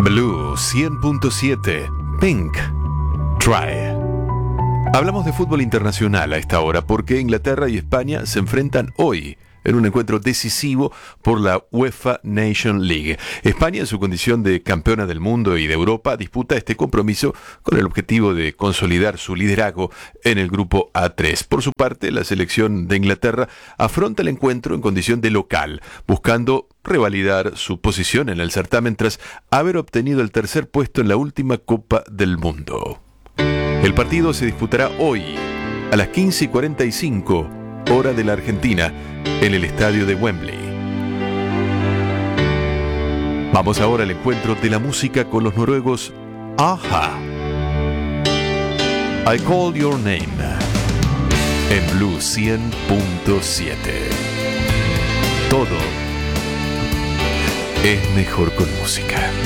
Blue 100.7, Pink, Try. Hablamos de fútbol internacional a esta hora porque Inglaterra y España se enfrentan hoy en un encuentro decisivo por la UEFA Nation League. España, en su condición de campeona del mundo y de Europa, disputa este compromiso con el objetivo de consolidar su liderazgo en el grupo A3. Por su parte, la selección de Inglaterra afronta el encuentro en condición de local, buscando revalidar su posición en el certamen tras haber obtenido el tercer puesto en la última Copa del Mundo. El partido se disputará hoy a las 15:45, hora de la Argentina, en el estadio de Wembley. Vamos ahora al encuentro de la música con los noruegos A-ha. I Call Your Name en Blue 100.7. Todo es mejor con música.